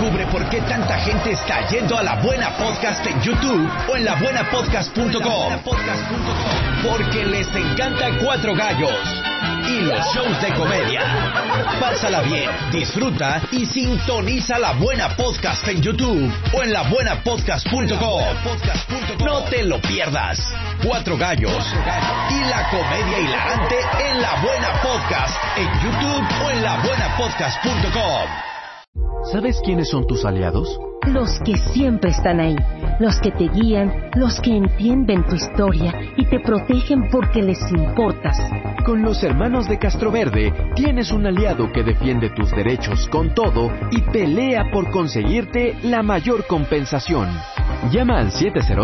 Descubre por qué tanta gente está yendo a La Buena Podcast en YouTube o en labuenapodcast.com. Porque les encanta Cuatro Gallos y los shows de comedia. Pásala bien, disfruta y sintoniza La Buena Podcast en YouTube o en labuenapodcast.com. No te lo pierdas. Cuatro Gallos y la comedia hilarante en La Buena Podcast en YouTube o en labuenapodcast.com. ¿Sabes quiénes son tus aliados? Los que siempre están ahí, los que te guían, los que entienden tu historia y te protegen porque les importas. Con los hermanos de Castroverde tienes un aliado que defiende tus derechos con todo y pelea por conseguirte la mayor compensación. Llama al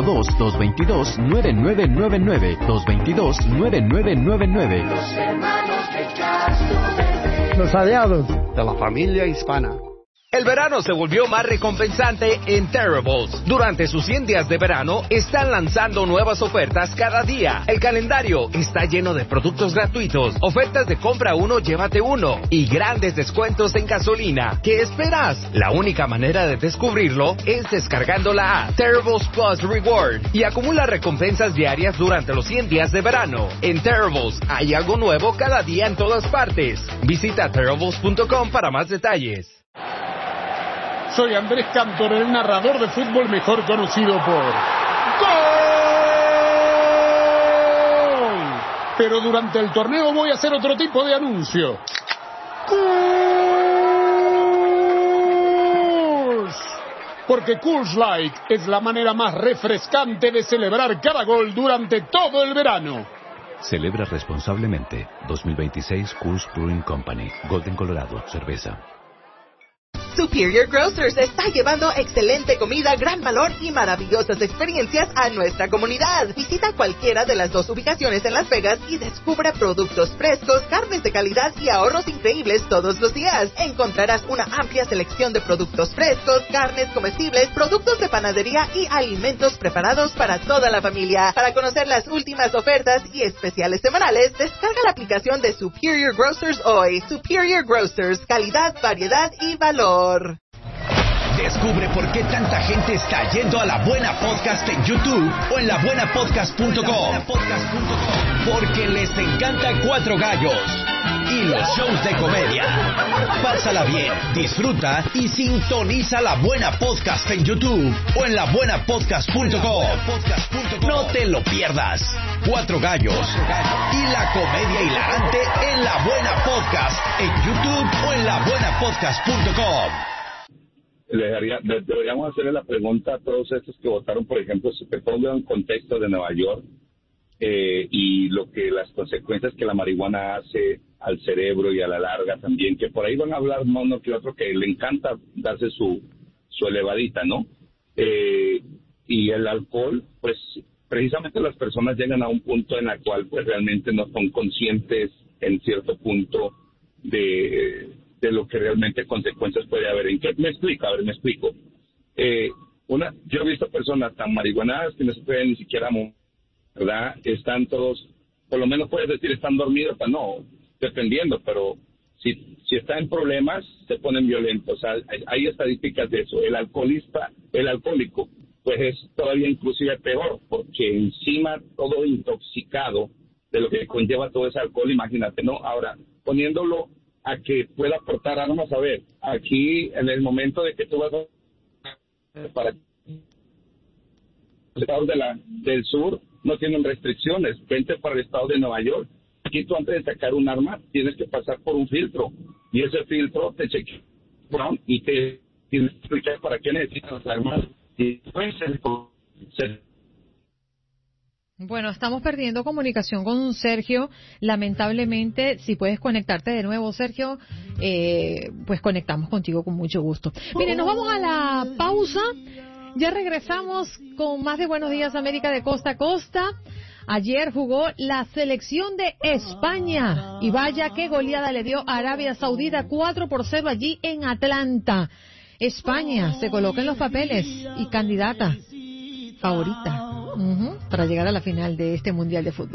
702-222-9999, 222-9999. Los hermanos de Castroverde. Los aliados de la familia hispana. El verano se volvió más recompensante en Terribles. Durante sus 100 días de verano, están lanzando nuevas ofertas cada día. El calendario está lleno de productos gratuitos, ofertas de compra uno, llévate uno, y grandes descuentos en gasolina. ¿Qué esperas? La única manera de descubrirlo es descargando la app Terribles Plus Reward y acumula recompensas diarias durante los 100 días de verano. En Terribles hay algo nuevo cada día en todas partes. Visita terribles.com para más detalles. Soy Andrés Cantor, el narrador de fútbol mejor conocido por ¡Gol! Pero durante el torneo voy a hacer otro tipo de anuncio. ¡Coors! Porque Coors Light es la manera más refrescante de celebrar cada gol durante todo el verano. Celebra responsablemente. 2026 Coors Brewing Company. Golden, Colorado. Cerveza. Superior Grocers está llevando excelente comida, gran valor y maravillosas experiencias a nuestra comunidad. Visita cualquiera de las dos ubicaciones en Las Vegas y descubre productos frescos, carnes de calidad y ahorros increíbles todos los días. Encontrarás una amplia selección de productos frescos, carnes comestibles, productos de panadería y alimentos preparados para toda la familia. Para conocer las últimas ofertas y especiales semanales, descarga la aplicación de Superior Grocers hoy. Superior Grocers, calidad, variedad y valor. Descubre por qué tanta gente está yendo a La Buena Podcast en YouTube o en labuenapodcast.com. Porque les encanta Cuatro Gallos y los shows de comedia. Pásala bien, disfruta y sintoniza La Buena Podcast en YouTube o en labuenapodcast.com. No te lo pierdas. Cuatro Gallos y la comedia hilarante en La Buena Podcast en YouTube o en labuenapodcast.com. Deberíamos hacerle la pregunta a todos estos que votaron, por ejemplo, si te pongo en contexto de Nueva York y las consecuencias que la marihuana hace al cerebro y a la larga también, que por ahí van a hablar más uno que otro que le encanta darse su elevadita, ¿no? Y el alcohol, pues precisamente las personas llegan a un punto en el cual pues realmente no son conscientes en cierto punto de lo que realmente consecuencias puede haber. ¿En qué me explico? A ver, me explico. Yo he visto personas tan marihuanadas que no se pueden ni siquiera mover, ¿verdad? Están todos, por lo menos puedes decir, están dormidos, no, dependiendo, pero si están en problemas, se ponen violentos. O sea, hay estadísticas de eso. El alcohólico, pues es todavía inclusive peor, porque encima todo intoxicado de lo que conlleva todo ese alcohol, imagínate, ¿no? Ahora, poniéndolo a que pueda portar armas, a ver, aquí en el momento de que tú vas para los estados del sur no tienen restricciones, vente para el estado de Nueva York, aquí tú antes de sacar un arma tienes que pasar por un filtro, y ese filtro te chequea y te tienes que explicar para qué necesitas las armas, y después Bueno, estamos perdiendo comunicación con Sergio. Lamentablemente, si puedes conectarte de nuevo, Sergio, pues conectamos contigo con mucho gusto. Mire, nos vamos a la pausa. Ya regresamos con más de Buenos Días América de costa a costa. Ayer jugó la selección de España y vaya qué goleada le dio a Arabia Saudita 4-0 allí en Atlanta. España se coloca en los papeles y candidata favorita para llegar a la final de este Mundial de Fútbol.